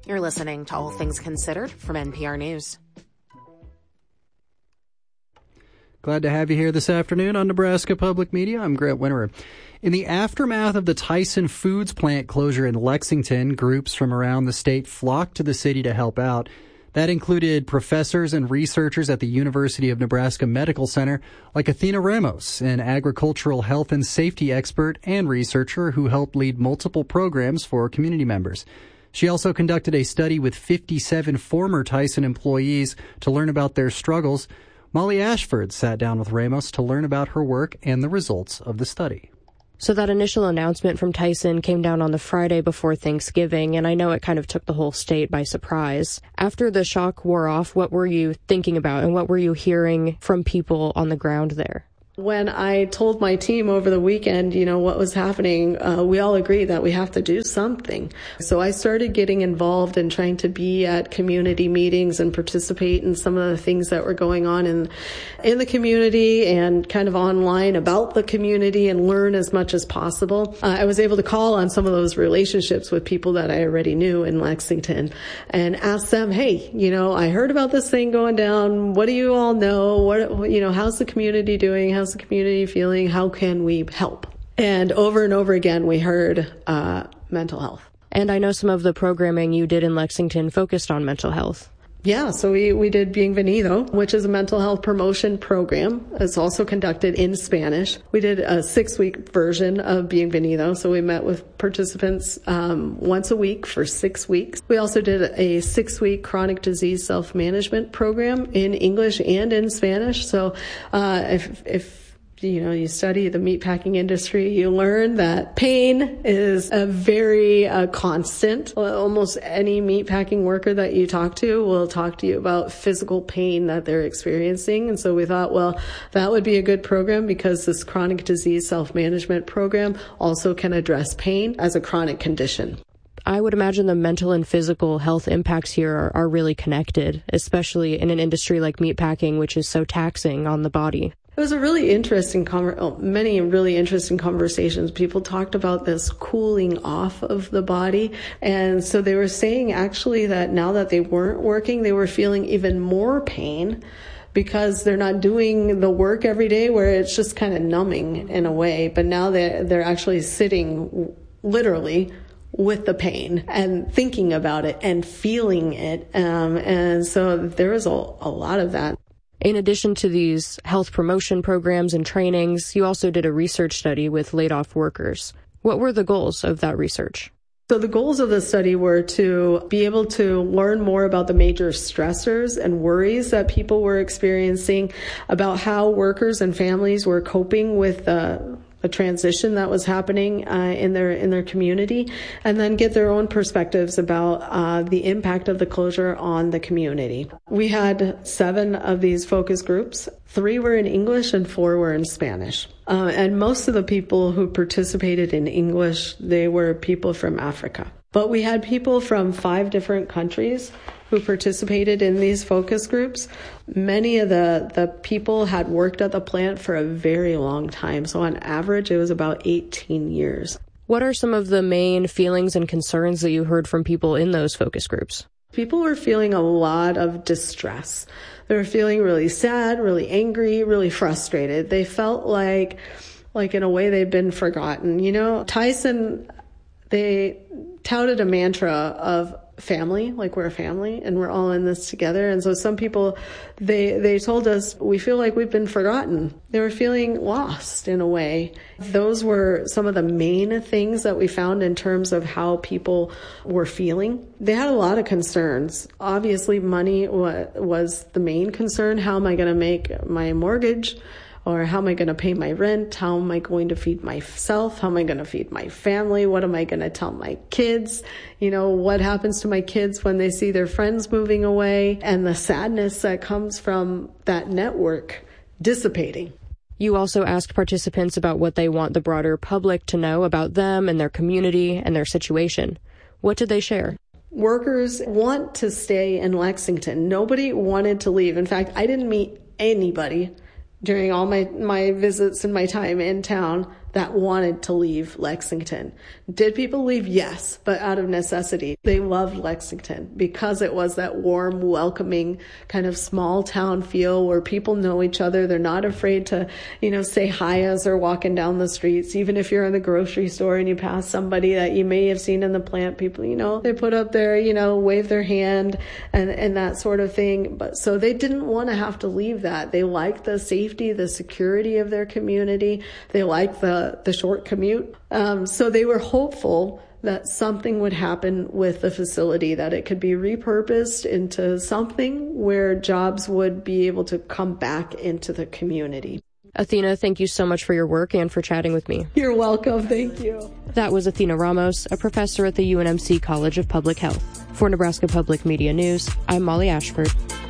You're listening to All Things Considered from NPR News. Glad to have you here this afternoon on Nebraska Public Media. I'm Grant Winterer. In the aftermath of the Tyson Foods plant closure in Lexington, groups from around the state flocked to the city to help out. That included professors and researchers at the University of Nebraska Medical Center, like Athena Ramos, an agricultural health and safety expert and researcher who helped lead multiple programs for community members. She also conducted a study with 57 former Tyson employees to learn about their struggles. Molly Ashford sat down with Ramos to learn about her work and the results of the study. So that initial announcement from Tyson came down on the Friday before Thanksgiving, and I know it kind of took the whole state by surprise. After the shock wore off, what were you thinking about and what were you hearing from people on the ground there? When I told my team over the weekend, what was happening, we all agreed that we have to do something. So I started getting involved in trying to be at community meetings and participate in some of the things that were going on in the community and kind of online about the community and learn as much as possible. I was able to call on some of those relationships with people that I already knew in Lexington and ask them, hey, I heard about this thing going down. What do you all know? How's the community doing? How's the community feeling? How can we help? And over again, we heard mental health. And I know some of the programming you did in Lexington focused on mental health. Yeah, so we did Bienvenido, which is a mental health promotion program. It's also conducted in Spanish. We did a 6-week version of Bienvenido, so we met with participants once a week for 6 weeks. We also did a 6-week chronic disease self-management program in English and in Spanish. So if you study the meatpacking industry, you learn that pain is a very constant. Almost any meatpacking worker that you talk to will talk to you about physical pain that they're experiencing. And so we thought, well, that would be a good program because this chronic disease self-management program also can address pain as a chronic condition. I would imagine the mental and physical health impacts here are really connected, especially in an industry like meatpacking, which is so taxing on the body. It was a really interesting, many really interesting conversations. People talked about this cooling off of the body. And so they were saying actually that now that they weren't working, they were feeling even more pain because they're not doing the work every day where it's just kind of numbing in a way. But now they're actually sitting literally with the pain and thinking about it and feeling it. And so there was a lot of that. In addition to these health promotion programs and trainings, you also did a research study with laid-off workers. What were the goals of that research? So the goals of the study were to be able to learn more about the major stressors and worries that people were experiencing, about how workers and families were coping with the transition that was happening in their community, and then get their own perspectives about the impact of the closure on the community. We had 7 of these focus groups. 3 were in English and 4 were in Spanish. And most of the people who participated in English, they were people from Africa. But we had people from 5 different countries who participated in these focus groups. Many of the people had worked at the plant for a very long time. So on average, it was about 18 years. What are some of the main feelings and concerns that you heard from people in those focus groups? People were feeling a lot of distress. They were feeling really sad, really angry, really frustrated. They felt like in a way they'd been forgotten. Tyson, they touted a mantra of family, like we're a family and we're all in this together. And so some people, they told us, we feel like we've been forgotten. They were feeling lost in a way. Those were some of the main things that we found in terms of how people were feeling. They had a lot of concerns. Obviously, money was the main concern. How am I going to make my mortgage? Or how am I going to pay my rent? How am I going to feed myself? How am I going to feed my family? What am I going to tell my kids? What happens to my kids when they see their friends moving away? And the sadness that comes from that network dissipating. You also asked participants about what they want the broader public to know about them and their community and their situation. What did they share? Workers want to stay in Lexington. Nobody wanted to leave. In fact, I didn't meet anybody during all my visits and my time in town that wanted to leave Lexington. Did people leave? Yes, but out of necessity. They loved Lexington because it was that warm, welcoming kind of small town feel where people know each other. They're not afraid to, say hi as they're walking down the streets. Even if you're in the grocery store and you pass somebody that you may have seen in the plant, people, they put up their, wave their hand and that sort of thing. But so they didn't want to have to leave that. They liked the safety, the security of their community. They liked the short commute. So they were hopeful that something would happen with the facility, that it could be repurposed into something where jobs would be able to come back into the community. Athena, thank you so much for your work and for chatting with me. You're welcome. Thank you. That was Athena Ramos, a professor at the UNMC College of Public Health. For Nebraska Public Media News, I'm Molly Ashford.